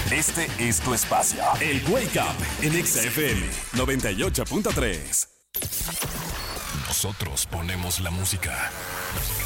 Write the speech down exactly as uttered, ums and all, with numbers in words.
Este es tu espacio. El Wake Up en Exa F M noventa y ocho punto tres. Nosotros ponemos la música.